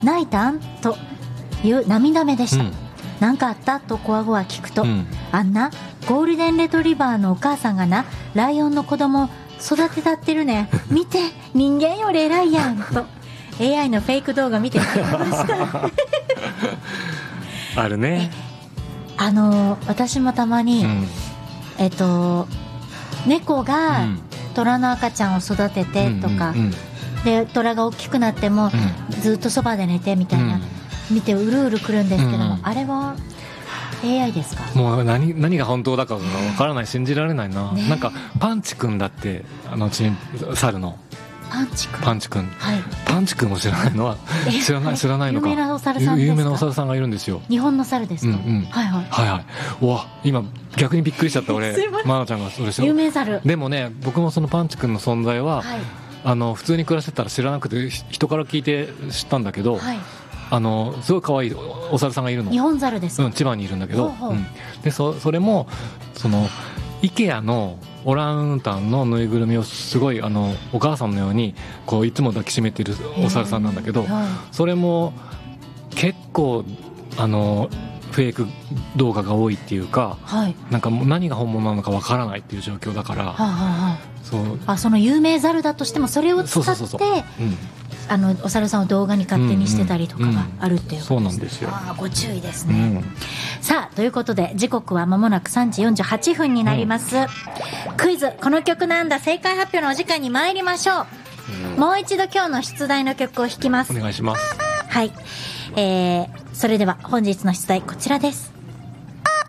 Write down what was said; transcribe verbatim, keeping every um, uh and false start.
泣いたんという涙目でした。何、うん、かあったとコアゴは聞くと、うん、あんなゴールデンレトリバーのお母さんがなライオンの子供育てたってるね見て人間より偉いやんとエーアイ のフェイク動画見てきましたあるね。 あの私もたまに、うん、えっと猫が虎の赤ちゃんを育ててとか、うんうんうん、で虎が大きくなっても、うん、ずっとそばで寝てみたいな、うん、見てうるうるくるんですけども、うんうん、あれは エーアイ ですか？ もう 何, 何が本当だかわからない、信じられないな、ね、なんかパンチくんだってあのチン猿のパンチくんパンチくん、 はい、 パンチくんを知らないのは知らない知らないのか。 有名なお猿さんですか？ 有名なお猿さんがいるんですよ。 日本の猿ですか？ うんうん、 はいはいはいはい。うわ今逆にびっくりしちゃった俺マナちゃんがそれ知ら有名猿でもね僕もそのパンチくんの存在は、はい、あの普通に暮らしてたら知らなくて人から聞いて知ったんだけど、はい、あのすごい可愛いお猿さんがいるの。 日本猿ですか？ うん、千葉にいるんだけど、 ほうほう、 うん、で そ, それもその IKEA のオランウータンのぬいぐるみをすごいあのお母さんのようにこういつも抱きしめてるお猿さんなんだけど、それも結構あのフェイク動画が多いっていうか、はい、なんかもう何が本物なのかわからないっていう状況だから、はあはあ、そうあその有名猿だとしてもそれを使ってそうそうそうそう、うん、 あのお猿さんを動画に勝手にしてたりとかがあるっていう、 うんうんうん、そうなんですよ。 あご注意ですね、うん、さあということで時刻は間もなくさんじよんじゅうはっぷんになります、うん、クイズこの曲なんだ正解発表のお時間に参りましょう、うん、もう一度今日の出題の曲を弾きます。 お願いします。 はい、えー、それでは本日の出題こちらです。